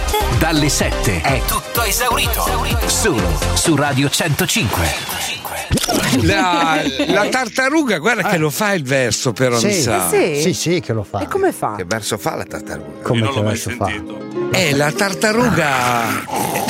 Dalle 7 è tutto esaurito. Solo su Radio 105. La tartaruga, guarda che lo fa il verso, però mi sa. Sì, che lo fa. E come fa? Che verso fa la tartaruga? Come Io non che l'ho mai verso fa? sentito. La tartaruga.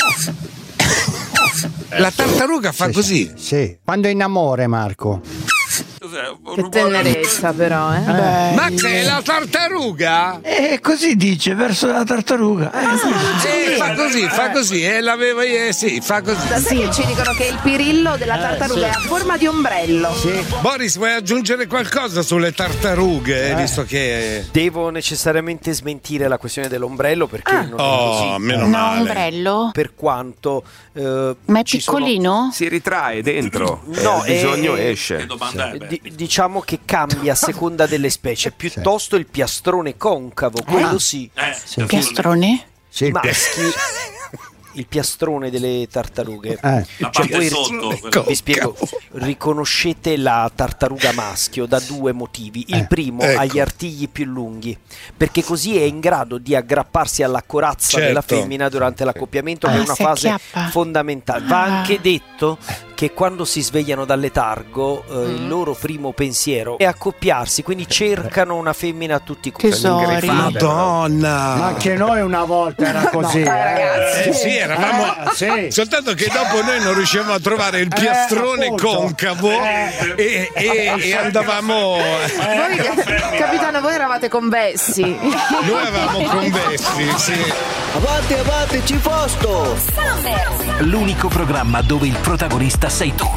La tartaruga fa così. Sì. Quando è in amore, Marco. Che tenerezza però, Ma che è la tartaruga? Così dice, verso la tartaruga. Fa così, l'aveva fa così. Sai che ci dicono che il pirillo della tartaruga è a forma di ombrello. Boris, vuoi aggiungere qualcosa sulle tartarughe, visto che... Devo necessariamente smentire la questione dell'ombrello perché non è così. Meno No, male. ombrello? Per quanto Ma è piccolino? Si ritrae dentro. No, il bisogno Che esce. domanda è? diciamo che cambia a seconda delle specie. Piuttosto il piastrone concavo, quello sì. Piastrone? Sì, Maschi. Il piastrone delle tartarughe. La Cioè, parte voi sotto. vi spiego, riconoscete la tartaruga maschio da due motivi. Il primo ha gli artigli più lunghi, perché così è in grado di aggrapparsi alla corazza della femmina durante l'accoppiamento, che è una si fase acchiappa. fondamentale. Va anche detto che quando si svegliano dal letargo il loro primo pensiero è accoppiarsi, quindi cercano una femmina a tutti i costi. Tesori. Madonna! Ma anche noi una volta era così. ragazzi. Sì, eravamo. Sì. Soltanto che dopo noi non riuscivamo a trovare il piastrone appunto. concavo e andavamo. Voi, capitano, voi eravate convessi. Noi avevamo convessi, sì. Avanti, ci posto! L'unico programma dove il protagonista sei tu.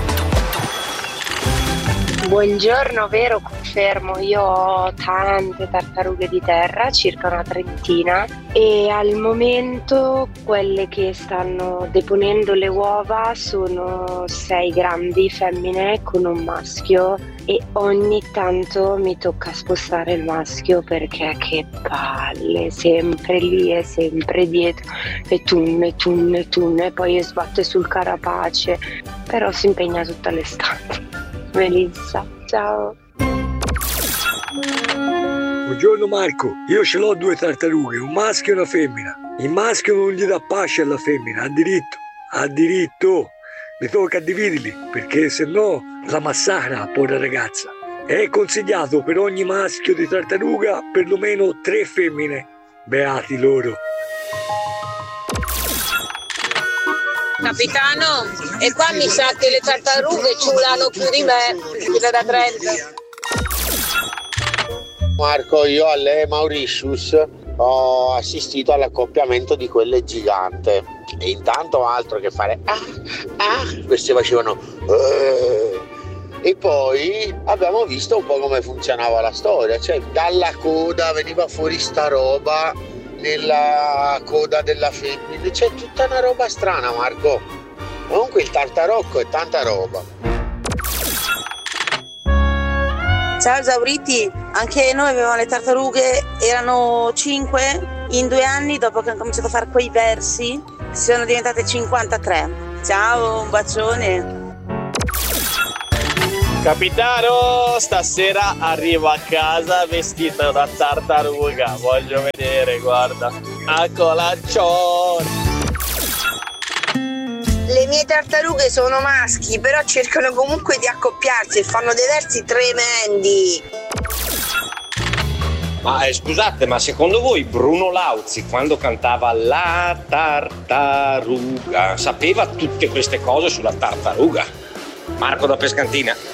Buongiorno, vero, confermo, io ho tante tartarughe di terra, circa una trentina, e al momento quelle che stanno deponendo le uova sono 6 grandi femmine con un maschio, e ogni tanto mi tocca spostare il maschio perché che palle, sempre lì e sempre dietro, e tunne, e poi sbatte sul carapace, però si impegna tutta l'estate. Melissa, ciao. Buongiorno Marco, io ce l'ho 2 tartarughe, un maschio e una femmina. Il maschio non gli dà pace alla femmina, ha diritto. Mi tocca dividerli, perché se no la massacra povera ragazza. È consigliato per ogni maschio di tartaruga perlomeno 3 femmine. Beati loro. Capitano, e qua mi sa che le tartarughe ciulano più di me, quelle da 30. Marco, io alle Mauritius ho assistito all'accoppiamento di quelle gigante e intanto altro che fare queste facevano e poi abbiamo visto un po' come funzionava la storia, cioè dalla coda veniva fuori sta roba nella coda della femmina, c'è tutta una roba strana, Marco. Comunque il tartarocco è tanta roba. Ciao esauriti, anche noi avevamo le tartarughe, erano 5 in 2 anni, dopo che hanno cominciato a fare quei versi sono diventate 53. Ciao, un bacione. Capitano, stasera arrivo a casa vestito da tartaruga, voglio vedere, guarda, a colazione. Le mie tartarughe sono maschi, però cercano comunque di accoppiarsi e fanno dei versi tremendi. Ma scusate, ma secondo voi Bruno Lauzi, quando cantava La tartaruga, sapeva tutte queste cose sulla tartaruga? Marco da Pescantina.